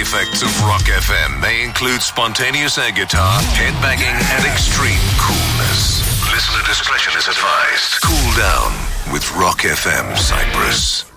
effects of Rock FM may include spontaneous air guitar, headbanging, and extreme coolness. Listener discretion is advised. Cool down with Rock FM Cyprus.